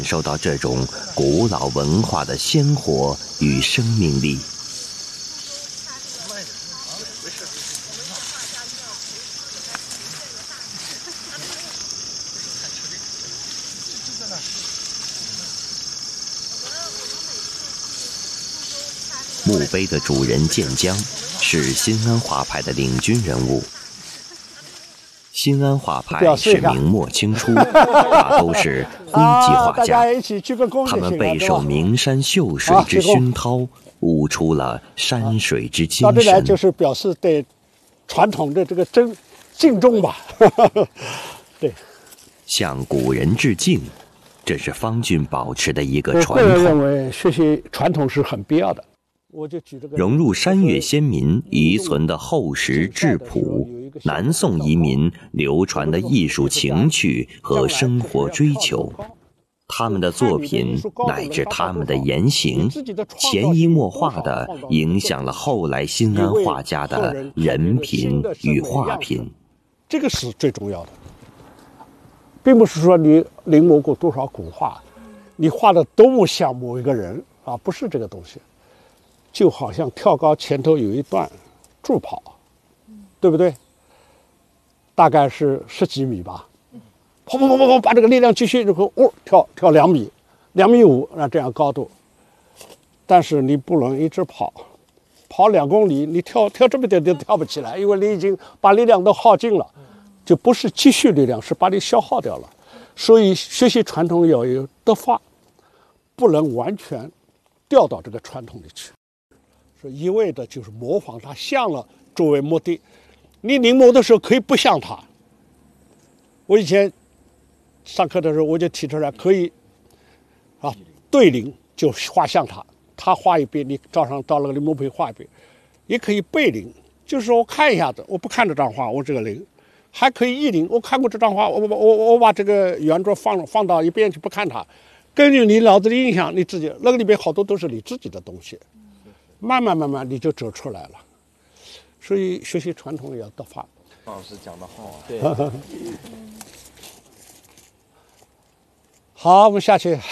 受到这种古老文化的鲜活与生命力。墓碑的主人建江是新安画派的领军人物。新安画派是明末清初大都是徽籍画家，他们备受名山秀水之熏陶，悟出了山水之精神。 到这来就是表示对传统的这个敬重吧。对， 向古人致敬，这是方俊保持的一个传统。个人认统。 为学习传统是很必要的。我就举这个融入山岳先民遗存的厚实质朴，南宋移民流传的艺术情趣和生活追求，他们的作品乃至他们的言行，潜移默化地影响了后来新安画家的人品与画品。 这个是最重要的，并不是说你临摹过多少古画，你画的多么像某一个人啊，不是这个东西。就好像跳高前头有一段助跑，对不对？大概是10几米吧，跑，把这个力量继续，然后跳2米，2.5米，这样高度。但是你不能一直跑2公里，你跳这么点都跳不起来，因为你已经把力量都耗尽了，就不是积蓄力量，是把你消耗掉了。所以学习传统要有德法，不能完全掉到这个传统里去。一味的就是模仿它像了作为目的，你临摹的时候可以不像它。我以前上课的时候我就提出来，可以对临就画像他画一遍，你照那个临摹碑画一遍，也可以背临，就是说我看一下子，我不看这张画，我这个临，还可以意临，我看过这张画，我把这个原作放到一边去不看它，根据你脑子的印象，你自己那个里边好多都是你自己的东西。慢慢你就走出来了，所以学习传统也要德法。 方老师讲得好啊！对。 好，我们下去。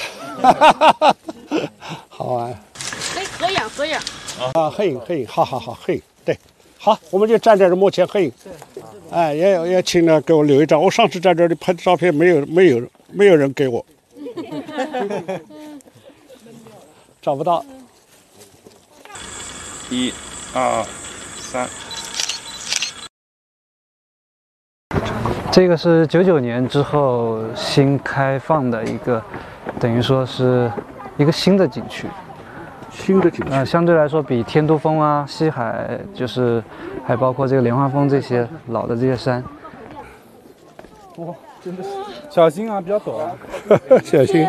好玩。 可以合影。 合影，好，合影，对，好，我们就站在这幕前合影。哎，也请呢给我留一张。我上次在这里拍的照片，没有人给我，找不到。 1、2、3。 这个是99年之后新开放的一个，等于说是一个新的景区。相对来说比天都峰啊、西海，就是还包括这个莲花峰这些老的这些山。 哇，真的是小心啊，比较陡啊。 小心。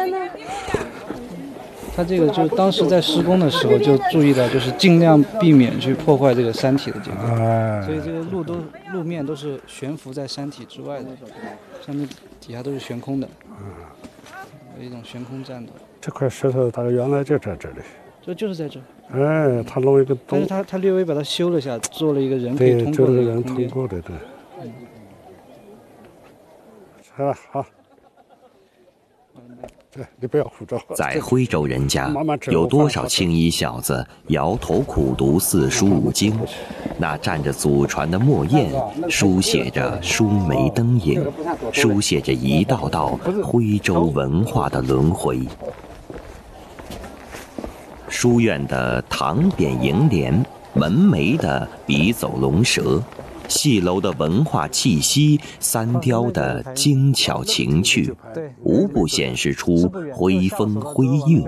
它这个就当时在施工的时候就注意到，就是尽量避免去破坏这个山体的结构，所以这个路面都是悬浮在山体之外的，上面底下都是悬空的，有一种悬空战斗。 这块石头它原来就在这里， 就是在这。 哎，他弄一个洞， 但是他略微把它修了下，做了一个人可以通过的一个空间。 通过的，对。好。你不要胡诌。 在徽州人家，有多少青衣小子摇头苦读四书五经？那蘸着祖传的墨砚，书写着疏梅灯影，书写着一道道徽州文化的轮回。书院的唐匾楹联，门楣的笔走龙蛇，戏楼的文化气息，三雕的精巧情趣，无不显示出徽风徽韵。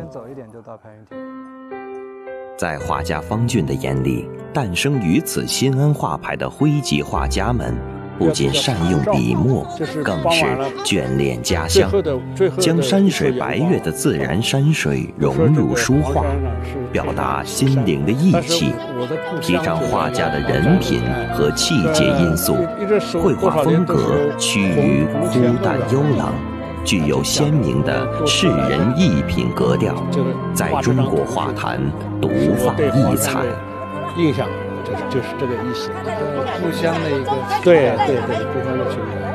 在画家方俊的眼里，诞生于此新安画派的徽籍画家们，不仅善用笔墨，更是眷恋家乡，将山水白月的自然山水融入书画，表达心灵的意气，提倡画家的人品和气节因素，绘画风格趋于枯淡幽朗，具有鲜明的世人艺品格调，在中国画坛独放异彩。 印象就是这个意思， 故乡的一个对，故乡的情感。